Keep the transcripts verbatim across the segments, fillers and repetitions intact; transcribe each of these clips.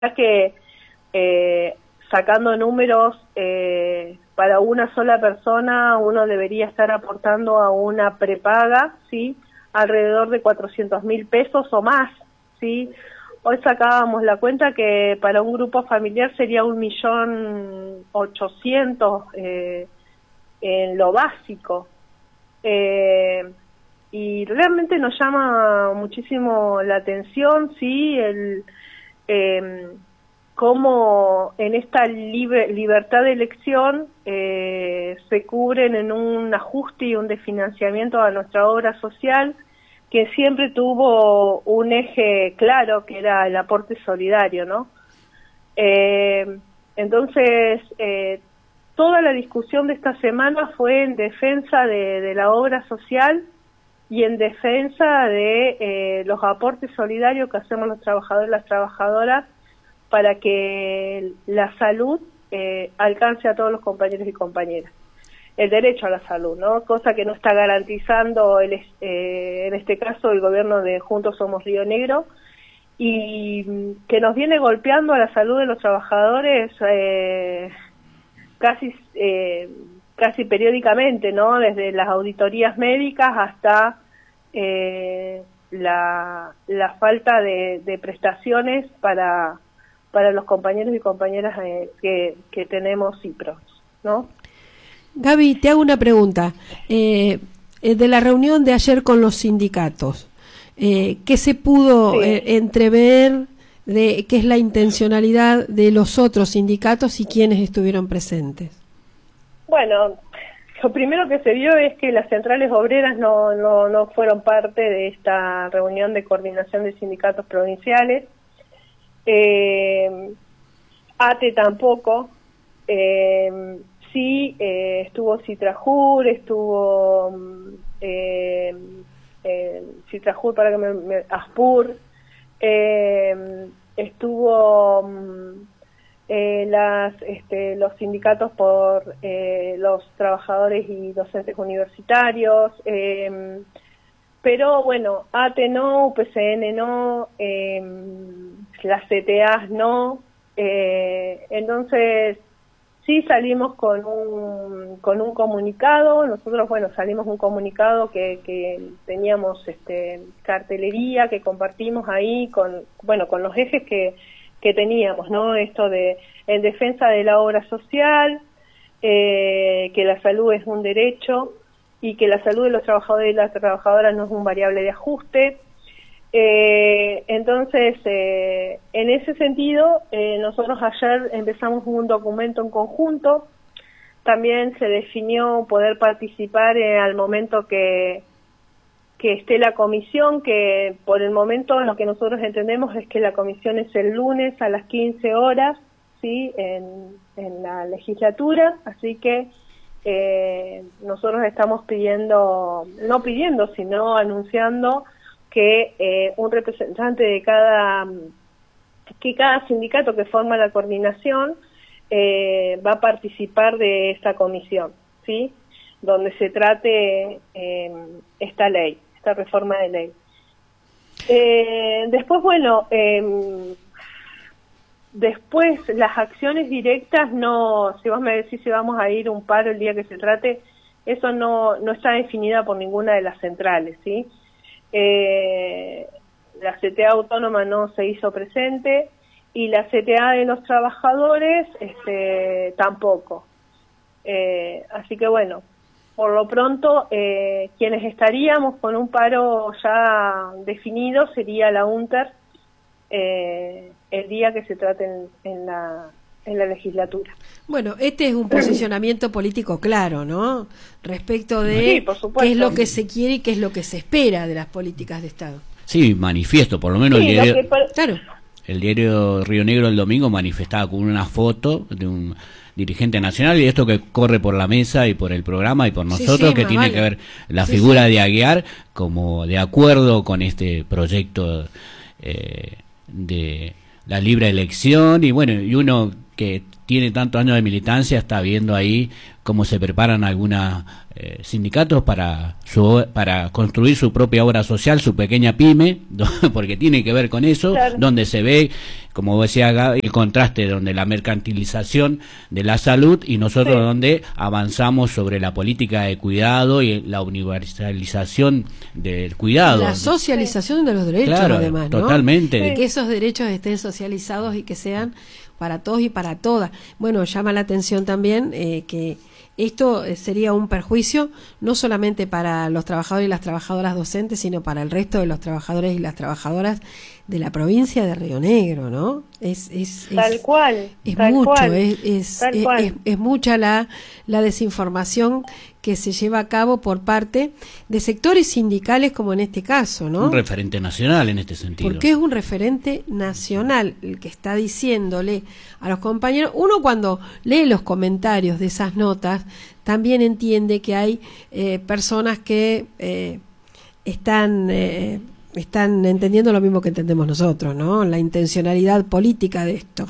que eh, sacando números, eh, para una sola persona uno debería estar aportando a una prepaga, ¿sí?, alrededor de cuatrocientos mil pesos o más, ¿sí? Hoy sacábamos la cuenta que para un grupo familiar sería un millón ochocientos eh, en lo básico. Eh, y realmente nos llama muchísimo la atención, sí, el eh, cómo en esta libre, libertad de elección eh, se cubren en un ajuste y un desfinanciamiento a nuestra obra social, que siempre tuvo un eje claro, que era el aporte solidario, ¿no? Eh, entonces, eh, toda la discusión de esta semana fue en defensa de, de la obra social y en defensa de eh, los aportes solidarios que hacemos los trabajadores y las trabajadoras para que la salud eh, alcance a todos los compañeros y compañeras. El derecho a la salud, ¿no? Cosa que no está garantizando, el, eh, en este caso, el gobierno de Juntos Somos Río Negro, y que nos viene golpeando a la salud de los trabajadores eh, casi eh, casi periódicamente, ¿no? Desde las auditorías médicas hasta eh, la, la falta de, de prestaciones para, para los compañeros y compañeras eh, que, que tenemos CIPROS, ¿no? Gaby, te hago una pregunta. Eh, de la reunión de ayer con los sindicatos, eh, ¿qué se pudo sí. eh, entrever de qué es la intencionalidad de los otros sindicatos y quiénes estuvieron presentes? Bueno, lo primero que se vio es que las centrales obreras no, no, no fueron parte de esta reunión de coordinación de sindicatos provinciales. Eh, ATE tampoco. Eh, sí, eh, estuvo Citrajur, estuvo eh, eh, Citrajur para que me, me Aspur, eh, estuvo eh, las este, los sindicatos por eh, los trabajadores y docentes universitarios, eh, pero bueno, ATE no, U P C N no, eh, las C T As no, eh, entonces sí salimos con un con un comunicado. Nosotros, bueno, salimos un comunicado que, que teníamos este cartelería que compartimos ahí con, bueno, con los ejes que, que teníamos, ¿no? Esto de en defensa de la obra social, eh, que la salud es un derecho y que la salud de los trabajadores y las trabajadoras no es un variable de ajuste. Eh, entonces, eh, en ese sentido, eh, nosotros ayer empezamos un documento en conjunto. También se definió poder participar eh, al momento que, que esté la comisión, que por el momento lo que nosotros entendemos es que la comisión es el lunes a las quince horas, ¿sí?, en, en la legislatura, así que eh, nosotros estamos pidiendo, no pidiendo, sino anunciando que eh, un representante de cada que cada sindicato que forma la coordinación eh, va a participar de esta comisión, ¿sí?, donde se trate eh, esta ley, esta reforma de ley. Eh, después, bueno, eh, después las acciones directas no, si vos me decís si vamos a ir a un paro el día que se trate, eso no, no está definida por ninguna de las centrales, ¿sí? Eh, la C T A autónoma no se hizo presente y la C T A de los trabajadores este, tampoco. Eh, así que bueno, por lo pronto eh, quienes estaríamos con un paro ya definido sería la UNTER eh, el día que se trate en, en la en la legislatura. Bueno, este es un posicionamiento político claro, ¿no? Respecto de sí, por supuesto, qué es lo que se quiere y qué es lo que se espera de las políticas de Estado. Sí, manifiesto, por lo menos sí, el diario, que por... claro. el diario Río Negro el domingo manifestaba con una foto de un dirigente nacional, y esto que corre por la mesa y por el programa y por nosotros, sí, sí, que tiene vale. que ver la sí, figura sí. de Aguiar como de acuerdo con este proyecto eh, de la libre elección, y bueno, y uno que tiene tantos años de militancia está viendo ahí cómo se preparan algunos eh, sindicatos para su, para construir su propia obra social, su pequeña pyme, porque tiene que ver con eso, claro. Donde se ve, como decía Gaby, el contraste donde la mercantilización de la salud y nosotros sí. Donde avanzamos sobre la política de cuidado y la universalización del cuidado. La socialización sí. De los derechos, claro, además, ¿no? Totalmente. Sí. Que esos derechos estén socializados y que sean para todos y para todas. Bueno, llama la atención también eh, que esto sería un perjuicio no solamente para los trabajadores y las trabajadoras docentes, sino para el resto de los trabajadores y las trabajadoras de la provincia de Río Negro, ¿no? Es, es, tal es, cual. Es tal mucho, cual, es, es, tal es, cual. es, es mucha la, la desinformación que se lleva a cabo por parte de sectores sindicales, como en este caso, ¿no? Un referente nacional en este sentido. Porque es un referente nacional el que está diciéndole a los compañeros. Uno cuando lee los comentarios de esas notas también entiende que hay eh, personas que eh, están eh, están entendiendo lo mismo que entendemos nosotros, ¿no? La intencionalidad política de esto.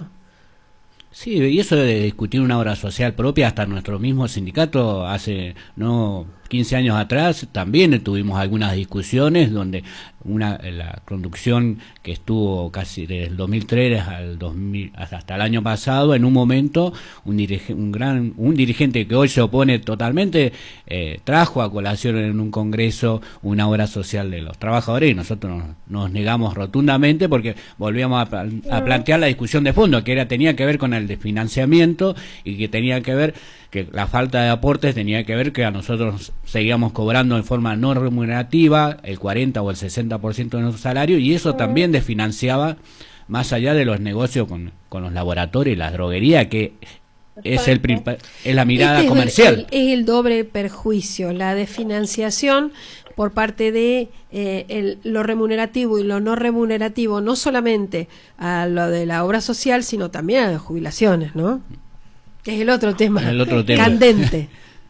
Sí, y eso de discutir una obra social propia, hasta nuestro mismo sindicato hace no quince años atrás también tuvimos algunas discusiones donde una la conducción que estuvo casi desde el dos mil tres al dos mil hasta el año pasado, en un momento un dirige, un gran un dirigente que hoy se opone totalmente eh, trajo a colación en un congreso una obra social de los trabajadores y nosotros nos, nos negamos rotundamente porque volvíamos a, a plantear la discusión de fondo que era tenía que ver con el desfinanciamiento y que tenía que ver que la falta de aportes tenía que ver que a nosotros seguíamos cobrando en forma no remunerativa el cuarenta o el sesenta por ciento de nuestro salario y eso también desfinanciaba más allá de los negocios con, con los laboratorios y la droguería que es el es la mirada este comercial. Es el, es el doble perjuicio, la desfinanciación por parte de eh, el, lo remunerativo y lo no remunerativo, no solamente a lo de la obra social, sino también a las jubilaciones, ¿no? Que es el otro tema, el otro tema. Candente.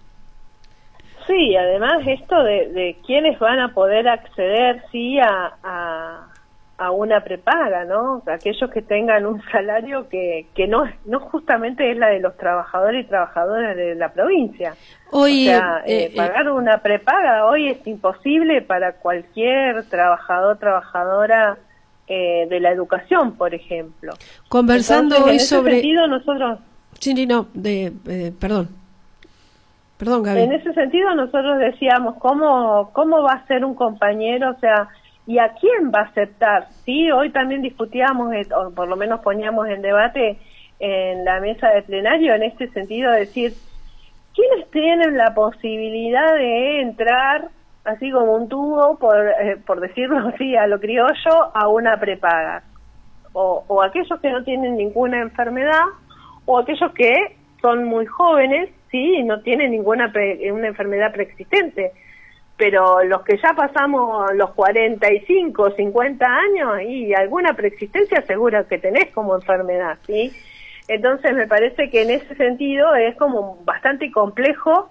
Sí, además esto de, de quiénes van a poder acceder, sí, a, a, a una prepaga, ¿no? Aquellos que tengan un salario que, que no, no justamente es la de los trabajadores y trabajadoras de la provincia. Hoy, o sea, eh, eh, pagar eh, una prepaga hoy es imposible para cualquier trabajador, trabajadora eh, de la educación, por ejemplo. Conversando Entonces, hoy en ese sobre... sentido, nosotros... Sí, no, de, eh, perdón. Perdón, Gaby. En ese sentido nosotros decíamos, ¿cómo, cómo va a ser un compañero? O sea, ¿y a quién va a aceptar? Sí, hoy también discutíamos, o por lo menos poníamos en debate en la mesa de plenario, en este sentido, decir, ¿quiénes tienen la posibilidad de entrar, así como un tubo, por, eh, por decirlo así, a lo criollo, a una prepaga? O, o aquellos que no tienen ninguna enfermedad, o aquellos que son muy jóvenes, sí, y no tienen ninguna pre, una enfermedad preexistente, pero los que ya pasamos los cuarenta y cinco, cincuenta años y alguna preexistencia segura que tenés como enfermedad, ¿sí? Entonces me parece que en ese sentido es como bastante complejo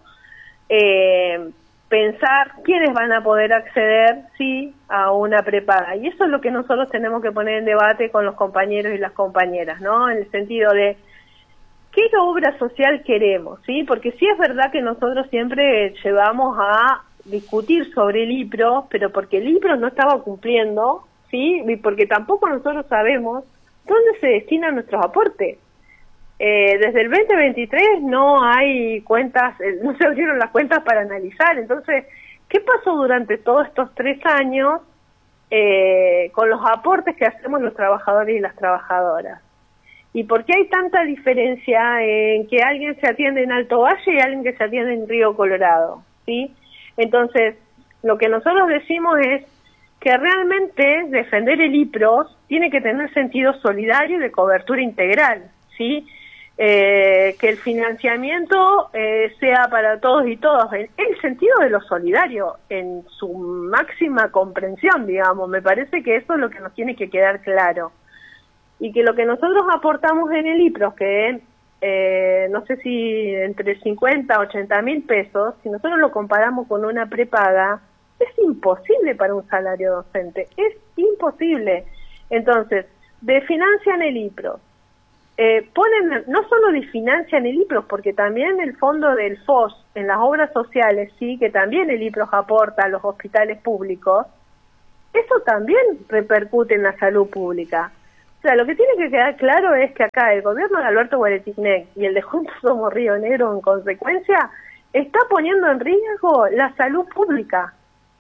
eh, pensar quiénes van a poder acceder, sí, a una prepaga, y eso es lo que nosotros tenemos que poner en debate con los compañeros y las compañeras, ¿no? En el sentido de ¿qué obra social queremos? ¿Sí? Porque sí es verdad que nosotros siempre llevamos a discutir sobre el I P R O, pero porque el I P R O no estaba cumpliendo, ¿sí? Y porque tampoco nosotros sabemos dónde se destinan nuestros aportes. Eh, desde el veinte veintitrés no hay cuentas, eh, no se abrieron las cuentas para analizar. Entonces, ¿qué pasó durante todos estos tres años eh, con los aportes que hacemos los trabajadores y las trabajadoras? ¿Y por qué hay tanta diferencia en que alguien se atiende en Alto Valle y alguien que se atiende en Río Colorado? ¿Sí? Entonces, lo que nosotros decimos es que realmente defender el I P R O tiene que tener sentido solidario y de cobertura integral, ¿sí? Eh, que el financiamiento eh, sea para todos y todas, en el sentido de lo solidario, en su máxima comprensión, digamos. Me parece que eso es lo que nos tiene que quedar claro. Y que lo que nosotros aportamos en el I P R O, que eh, no sé si entre cincuenta a ochenta mil pesos, si nosotros lo comparamos con una prepaga, es imposible para un salario docente, es imposible. Entonces, desfinancian el I P R O, eh, ponen, no solo financian el I P R O S, porque también el fondo del F O S en las obras sociales, sí, que también el I P R O S aporta a los hospitales públicos, eso también repercute en la salud pública. O sea, lo que tiene que quedar claro es que acá el gobierno de Alberto Guareticnec y el de Juntos Somos Río Negro, en consecuencia, está poniendo en riesgo la salud pública.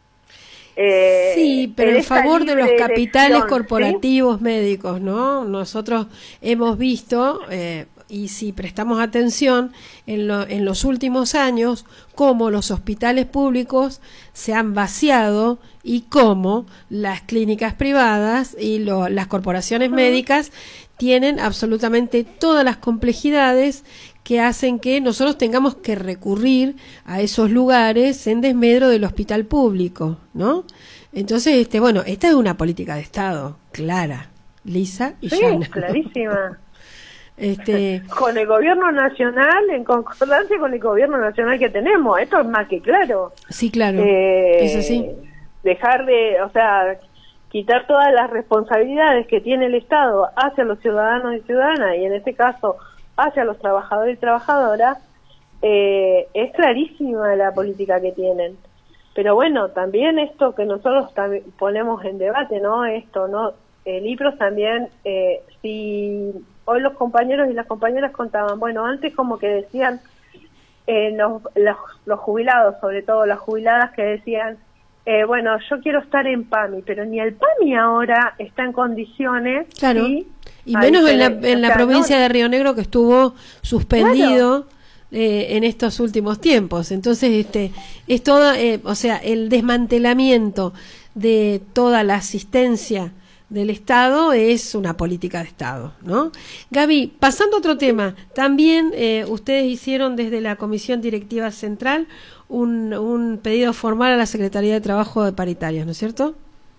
Eh, sí, pero en favor de los capitales elección, corporativos, ¿sí? médicos, ¿no? Nosotros hemos visto, eh, y si prestamos atención, en, lo, en los últimos años, cómo los hospitales públicos se han vaciado y cómo las clínicas privadas y lo, las corporaciones uh-huh. médicas tienen absolutamente todas las complejidades que hacen que nosotros tengamos que recurrir a esos lugares en desmedro del hospital público, ¿no? Entonces, este, bueno, esta es una política de Estado clara, lisa y sí, llana. Clarísima. Este... con el gobierno nacional, en concordancia con el gobierno nacional que tenemos, esto es más que claro. Sí, claro, eh, es así. Dejar de, o sea, quitar todas las responsabilidades que tiene el Estado hacia los ciudadanos y ciudadanas, y en este caso hacia los trabajadores y trabajadoras, eh, es clarísima la política que tienen. Pero bueno, también esto que nosotros también ponemos en debate, ¿no? Esto, ¿no? El I P R O S también, eh, si hoy los compañeros y las compañeras contaban, bueno, antes como que decían, eh, los, los, los jubilados, sobre todo las jubiladas que decían, eh, bueno, yo quiero estar en PAMI, pero ni el PAMI ahora está en condiciones, claro. ¿sí? Y menos en la, en la o sea, provincia no, de Río Negro, que estuvo suspendido, claro. eh, en estos últimos tiempos. Entonces, este es todo, eh, o sea, el desmantelamiento de toda la asistencia del Estado es una política de Estado, ¿no? Gaby, pasando a otro tema, también eh, ustedes hicieron desde la Comisión Directiva Central un, un pedido formal a la Secretaría de Trabajo de Paritarias, ¿no es cierto?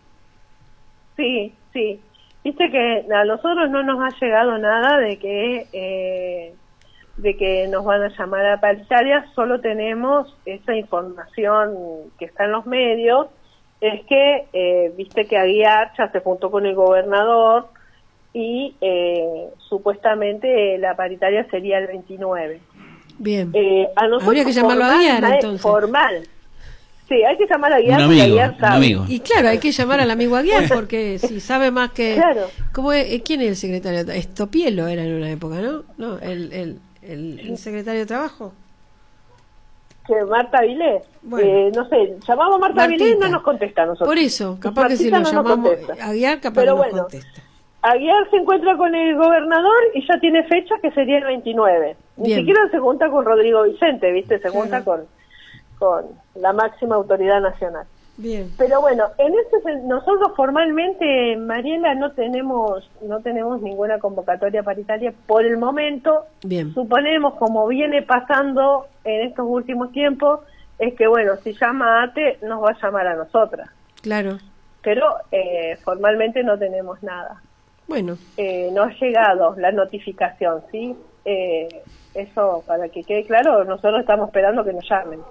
Sí, sí. Viste que a nosotros no nos ha llegado nada de que eh, de que nos van a llamar a paritarias, solo tenemos esa información que está en los medios, es que, eh, viste que Aguiar ya se juntó con el gobernador y eh, supuestamente la paritaria sería el veintinueve. Bien. Eh, a nosotros habría que llamarlo a Aguiar, entonces. Formal. Sí, hay que llamar a Aguiar un porque amigo, Aguiar sabe. Un amigo. Y claro, hay que llamar al amigo Aguiar porque si sabe más que... Claro. ¿Cómo es? ¿Quién es el secretario? Estopielo era en una época, ¿no? No, el, el, el, el secretario de Trabajo. Que Marta Vilés. Bueno. Eh, no sé, llamamos a Marta Martita. Vilés y no nos contesta a nosotros. Por eso, capaz Martita que si lo no llamamos Aguiar, capaz Pero que nos bueno, contesta. Aguiar se encuentra con el gobernador y ya tiene fecha que sería el veintinueve. Ni Bien. siquiera se junta con Rodrigo Vicente, ¿viste? Se junta Claro. con con la máxima autoridad nacional. Bien. Pero bueno, en ese nosotros formalmente, Mariela, no tenemos no tenemos ninguna convocatoria paritaria por el momento. Bien. Suponemos, como viene pasando en estos últimos tiempos, es que bueno, si llama ATE nos va a llamar a nosotras. Claro. Pero eh, formalmente no tenemos nada. Bueno. Eh, no ha llegado la notificación, ¿sí? Eh, eso, para que quede claro, nosotros estamos esperando que nos llamen.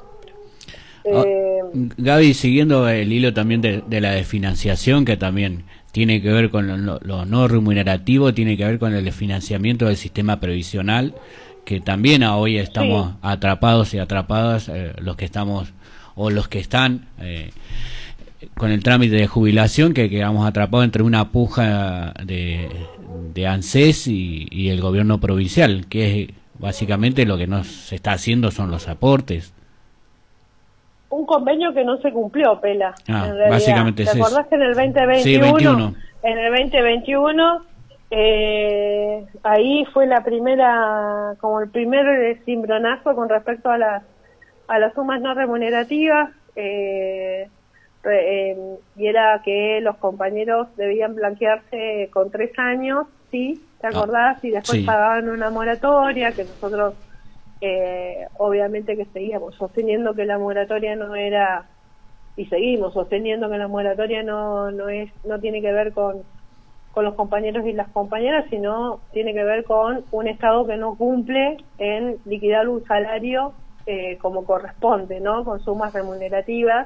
Eh, oh, Gaby, siguiendo el hilo también de, de la desfinanciación, que también tiene que ver con lo, lo no remunerativo, tiene que ver con el desfinanciamiento del sistema previsional, que también hoy estamos sí. atrapados y atrapadas, eh, los que estamos o los que están eh, con el trámite de jubilación, que quedamos atrapados entre una puja de, de ANSES y, y el gobierno provincial, que es básicamente lo que nos está haciendo son los aportes. Un convenio que no se cumplió, Pela, ah, en realidad. Básicamente ¿Te es acordás eso. que en el veinte veintiuno, sí, veintiuno. En el veinte veintiuno, eh, ahí fue la primera, como el primer cimbronazo con respecto a las a las sumas no remunerativas, eh, re, eh, y era que los compañeros debían blanquearse con tres años, ¿sí? ¿Te acordás? Ah, y después sí. pagaban una moratoria, que nosotros... Eh, obviamente que seguíamos sosteniendo que la moratoria no era, y seguimos sosteniendo que la moratoria no no es no tiene que ver con con los compañeros y las compañeras, sino tiene que ver con un Estado que no cumple en liquidar un salario eh, como corresponde, ¿no? Con sumas remunerativas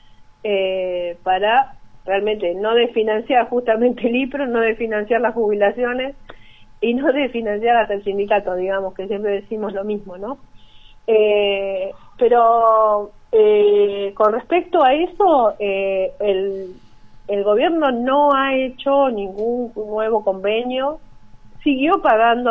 eh, para realmente no desfinanciar justamente el I P R O, no desfinanciar las jubilaciones y no de financiar hasta el sindicato, digamos, que siempre decimos lo mismo, ¿no? Eh, pero eh, con respecto a eso, eh, el, el gobierno no ha hecho ningún nuevo convenio, siguió pagando